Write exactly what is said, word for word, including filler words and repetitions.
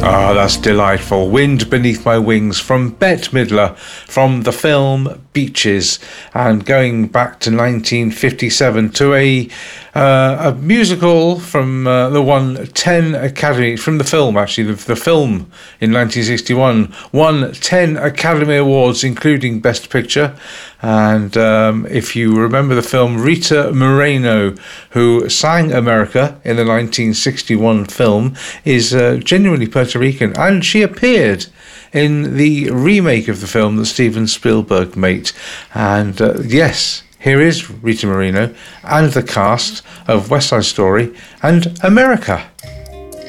Ah, that's delightful. Wind Beneath My Wings from Bette Midler from the film Beaches, and going back to nineteen fifty-seven to a uh, a musical from uh, the one ten Academy, from the film actually, the, the film in nineteen sixty-one won ten Academy Awards including Best Picture. And um, if you remember the film, Rita Moreno, who sang America in the nineteen sixty-one film, is uh, genuinely Puerto Rican, and she appeared in the remake of the film that Steven Spielberg made. And uh, yes, here is Rita Moreno and the cast of West Side Story and America.